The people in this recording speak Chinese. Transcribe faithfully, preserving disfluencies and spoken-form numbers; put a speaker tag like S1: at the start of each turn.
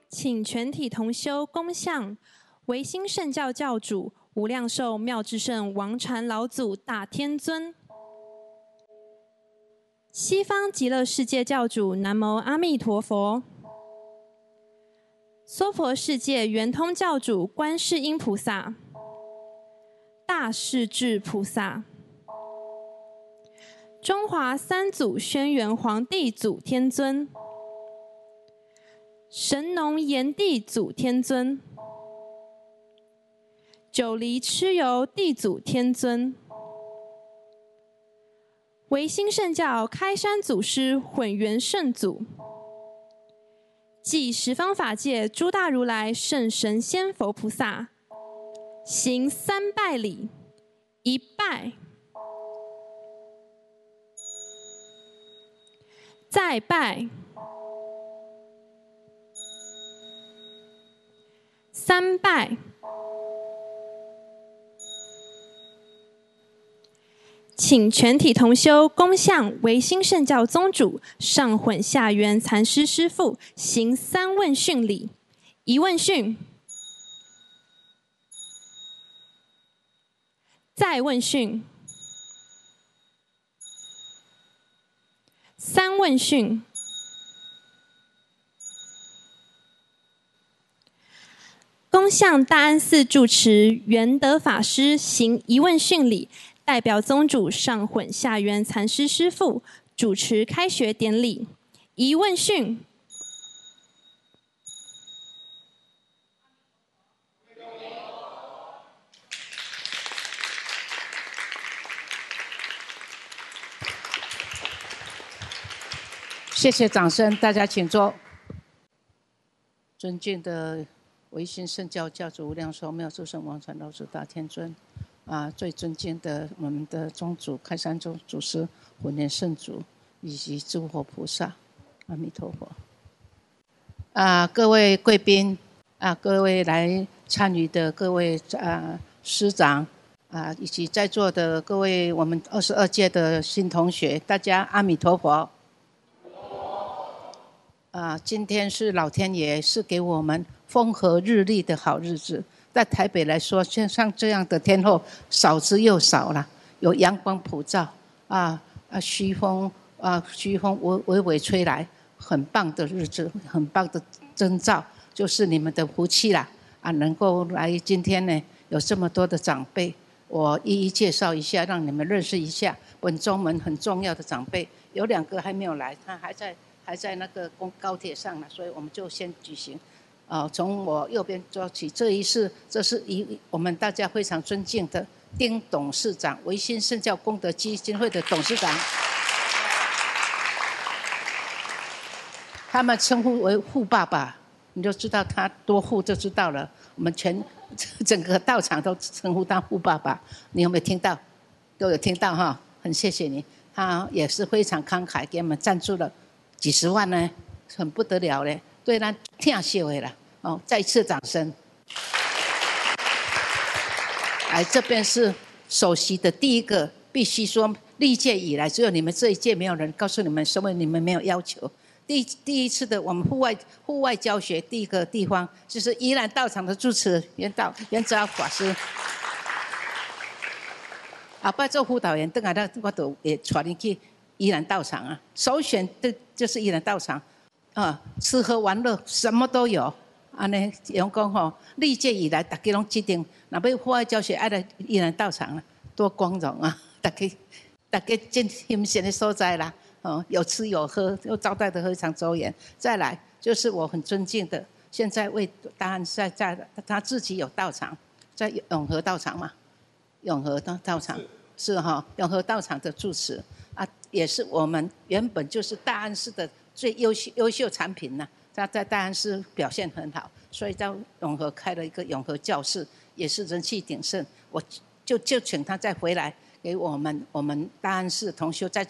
S1: 请全体同修恭向唯心圣教教主无量寿妙智圣王禅老祖大天尊、西方极乐世界教主南无阿弥陀佛、娑婆世界圆通教主观世音菩萨、大势至菩萨、中华三祖轩辕皇帝祖天尊、神农炎帝祖天尊、九黎蚩尤地祖天尊、唯心圣教开山祖师混元圣祖，即十方法界诸大如来圣神仙佛菩萨，行三拜礼：一拜，再拜，三拜。请全体同修恭向唯心圣教宗主上混下圆禅师师父行三问讯礼：一问讯，再问讯，三问讯。恭向大安寺住持圆德法师行一问讯礼，代表宗主上混下圆禅师师父主持开学典礼。一问讯，
S2: 谢谢掌声，大家请坐。尊敬的唯心圣教教主无量寿妙智圣王禅老祖大天尊，啊，最尊敬的我们的宗主开山宗祖师混元圣祖以及诸佛菩萨，阿弥陀佛。啊，各位贵宾，啊，各位来参与的各位啊师长，啊，以及在座的各位我们二十二届的新同学，大家阿弥陀佛。啊，今天是老天爷是给我们风和日丽的好日子。在台北来说，像这样的天候少之又少了，有阳光普照，啊啊，西风啊，西风微微微吹来，很棒的日子，很棒的征兆，就是你们的福气啦！啊，能够来今天呢，有这么多的长辈，我一一介绍一下，让你们认识一下本宗门很重要的长辈。有两个还没有来，他还在还在那个公高铁上呢，所以我们就先举行。啊、呃，从我右边做起，这一世，这是一我们大家非常尊敬的丁董事长，唯心圣教功德基金会的董事长，他们称呼为护爸爸，你就知道他多护就知道了。我们全整个道场都称呼他护爸爸，你有没有听到？都有听到哈，很谢谢你。他也是非常慷慨，给我们赞助了几十万呢，很不得了嘞。对咱听惜的啦，哦，再次掌声。来，这边是首席的第一个，必须说历届以来只有你们这一届没有人告诉你们，因为你们没有要求。第第一次的我们户外户外教学第一个地方就是宜兰道场的住持圆道圆泽法师。后摆做辅导员，等下咱我都也带你去宜兰道场啊，首选的就是宜兰道场。啊，吃喝玩乐什么都有，安尼用讲吼，历届以来大家拢指定，若要户外教学爱来宜兰道场啊，多光荣啊！大家大家真欣赏的所在啦，哦，有吃有喝，又招待得非常周延。再来就是我很尊敬的，现在为大安在在他自己有道场，在永和道场嘛，永和道道场是哈、哦，永和道场的住持啊，也是我们原本就是大安市的最优秀优秀产品呢，他在大安市表现很好，所以在永和开了一个永和教室，也是人气鼎盛。我就就请他再回来给我们我们大安市同修再